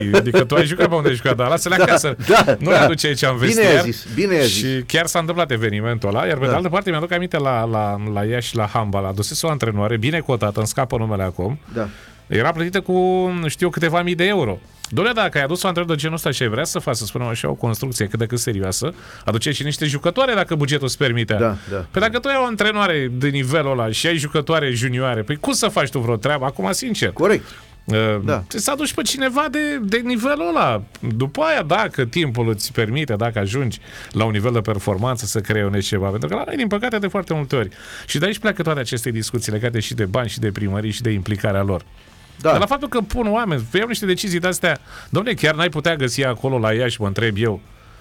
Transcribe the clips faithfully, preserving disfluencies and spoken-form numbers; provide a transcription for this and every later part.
Adică tu ai jucat pe unde ai jucat, dar lasă-le Da, acasă. da, Nu da. le aduce aici în Bine vestiar. ai zis, bine ai zis. Și chiar s-a întâmplat evenimentul ăla, iar pe Da. de altă parte mi-aduc aminte la, la, la Iași, la handbal, adusese o antrenoare bine cotată, îmi scapă numele acum, Da. era plătită cu, știu, câteva mii de euro. Doamne, dacă ai adus o antrenor de genul ăsta și ai vrea să faci, să spunem așa, o construcție cât de cât serioasă, aduce și niște jucătoare dacă bugetul îți permite. Da, da. Păi dacă tu ai o antrenoare de nivelul ăla și ai jucătoare junioare, păi cum să faci tu vreo treabă? Acum, sincer. Corect. Uh, Da. Trebuie să aduci pe cineva de, de nivelul ăla. După aia, dacă timpul îți permite, dacă ajungi la un nivel de performanță să creionezi ceva, pentru că la noi, din păcate, de foarte multe ori. Și de aici pleacă toate aceste discuții legate și de bani și de primării și de implicarea lor. Da. Dar la faptul că pun oameni, iau niște decizii de-astea, dom'le, chiar n-ai putea găsi acolo la Iași, mă întreb eu,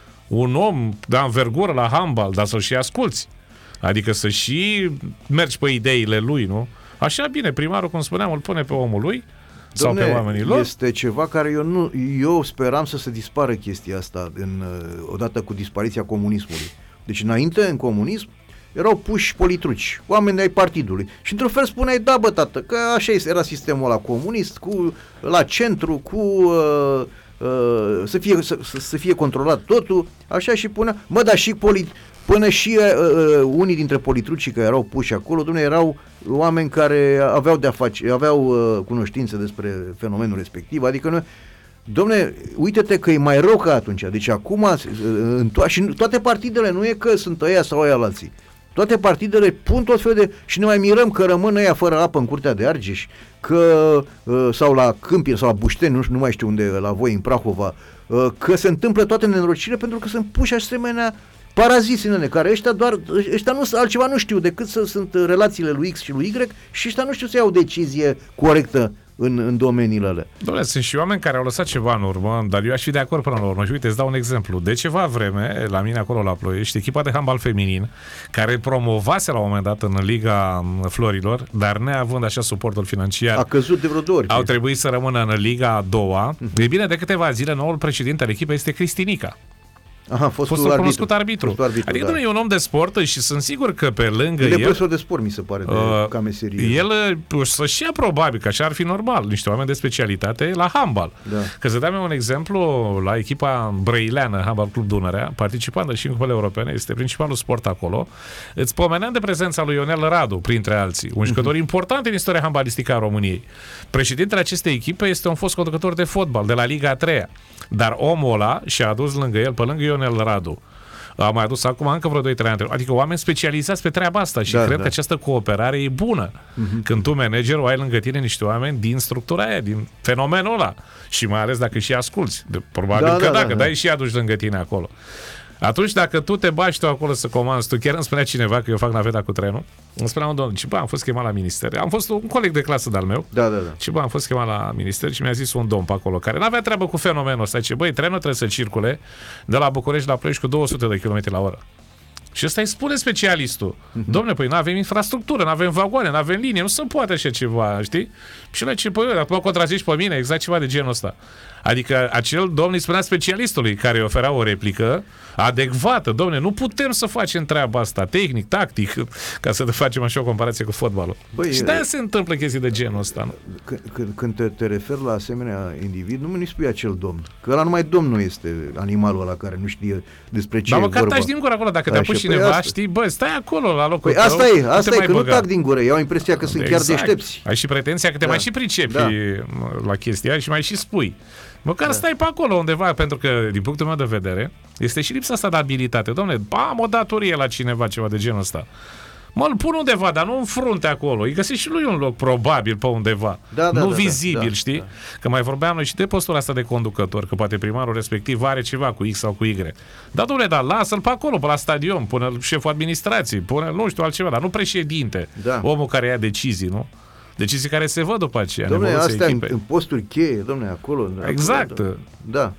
un om de învergură la handbal, dar să-l și asculți. Adică să și mergi pe ideile lui, nu? Așa bine, primarul, cum spuneam, îl pune pe omul lui sau Dom'le, pe oamenii lor. este ceva care eu nu, eu speram să se dispară chestia asta în, odată cu dispariția comunismului. Deci înainte, în comunism, erau puși politruci, oameni ai partidului. Și într-un fel spuneai, da bă tată, că așa era sistemul ăla comunist, cu, la centru, cu uh, uh, să, fie, să, să fie controlat totul, așa și punea, mă, dar și polit, până și uh, uh, unii dintre politrucii care erau puși acolo, dumne, erau oameni care aveau de-a face, aveau uh, cunoștințe despre fenomenul respectiv, adică nu. Dom'le, uite-te că e mai rău ca atunci. Deci acum, în to- și toate partidele, nu e că sunt ăia sau ăia alții. Toate partidele pun tot felul de... Și ne mai mirăm că rămân ăia fără apă în Curtea de Argeș, că, sau la Câmpie, sau la Bușteni, nu, știu, nu mai știu unde, la voi, în Prahova, că se întâmplă toate nenorocirile pentru că sunt puși asemenea paraziți în ele, care ăștia doar, ăștia nu, altceva nu știu decât să sunt relațiile lui X și lui Y și ăștia nu știu să iau o decizie corectă în, în domeniile alea. Doamne, sunt și oameni care au lăsat ceva în urmă, dar eu aș fi de acord până la urmă. Și uite, îți dau un exemplu. De ceva vreme, la mine acolo la Ploiești, echipa de handbal feminin, care promovase la un moment dat în Liga Florilor, dar neavând așa suportul financiar, A căzut de vreo două ori. au trebuit să rămână în Liga a doua. Mm-hmm. E bine, de câteva zile, noul președinte al echipei este Cristinica. Aha, fostul, fostul arbitru. cunoscut arbitru. Fostul arbitru, adică da. nu e un om de sport și sunt sigur că pe lângă e de el... profesor de sport, mi se pare, de, uh, ca meserie. El o să-și ia probabil, că așa ar fi normal, niște oameni de specialitate la handbal. Da. Că să dăm un exemplu, la echipa brăileană, Handbal Club Dunărea, participând și în cupele europene, este principalul sport acolo, îți pomeneam de prezența lui Ionel Radu, printre alții, un jucător uh-huh. important în istoria handbalistică a României. Președintele acestei echipe este un fost conducător de fotbal de la Liga a treia, dar omul ăla și-a adus lângă el, pe lângă Ionel Radu, a mai adus acum încă vreo doi trei ani. Adică oameni specializați pe treaba asta și da, cred da. că această cooperare e bună. Uh-huh. Când tu, managerul, ai lângă tine niște oameni din structura aia, din fenomenul ăla. Și mai ales dacă și asculți. De, probabil da, că da, dacă da, dai da. și aduci lângă tine acolo. Atunci, dacă tu te bagi tu acolo să comanzi, tu chiar îmi spunea cineva că eu fac naveta cu trenul, îmi spunea un domn, și bă, am fost chemat la minister. Am fost un coleg de clasă de-al meu. Da, da, da. Și bă, am fost chemat la minister și mi-a zis un domn pe acolo, care n-avea treabă cu fenomenul ăsta. Ce băi, trenul trebuie să circule de la București la Ploiești cu două sute de kilometri la oră. Și ăsta îi spune specialistul. Uh-huh. Dom'le, păi n-avem infrastructură, n-avem vagoane, n-avem linie, nu se poate așa ceva, știi? Și el zice, păi, acum contrazici pe mine, exact ceva de genul ăsta. Adică acel domn îi spunea specialistului care îi oferea o replică adecvată. Dom'le, nu putem să facem treaba asta, tehnic, tactic, ca să facem așa o comparație cu fotbalul. Băi, și de-aia se întâmplă chestii de genul ăsta. Nu? Când, când te, te referi la asemenea individ, nu mi spui acel domn. Că ăla numai domn nu este animalul ăla care nu știe despre ce Dar e măcar vorba. taci din gură acolo, dacă te-a pus cineva, păi știi, bă, stai acolo la locul păi tău. asta e, asta e, că băga. nu tac din gură. Eu am impresia că sunt exact. chiar deștepți. Ai și pretenția că te da. mai și pricepi da. la chestia și mai și spui. Măcar da. stai pe acolo undeva, pentru că, din punctul meu de vedere, este și lipsa asta de abilitate. Dom'le, am o datorie la cineva, ceva de genul ăsta. Mă-l pun undeva, dar nu în frunte acolo. Îi găsești și lui un loc, probabil, pe undeva. Da, da, nu da, vizibil, da, știi? Da. Că mai vorbeam noi și de postul ăsta de conducător, că poate primarul respectiv are ceva cu X sau cu Y. Dar, dom'le, dar lasă-l pe acolo, pe la stadion, pune-l șeful administrației, pune-l, nu știu, altceva, dar nu președinte. Da. Omul care ia decizii, nu? Decizii care se văd după aceea. Dom'le, astea în, în posturi cheie, dom'le, acolo. Exact. Acolo, da.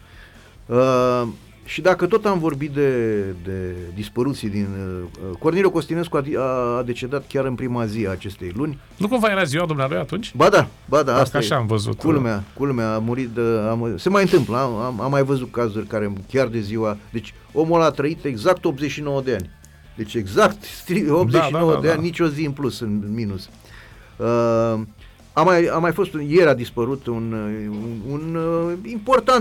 Uh, și dacă tot am vorbit de, de dispăruții din... Uh, Corneliu Costinescu a, a decedat chiar în prima zi a acestei luni. Nu cumva era ziua dumnealui atunci? Ba da, ba da. Asta așa e. am văzut. Culmea, culmea, a murit de... A, se mai întâmplă, am, am, am mai văzut cazuri care chiar de ziua... Deci omul ăla a trăit exact optzeci și nouă de ani. Deci exact optzeci și nouă da, da, da, de ani, da. Nici o zi în plus, în minus. Uh, A mai, a mai fost, ieri a dispărut un, un, un important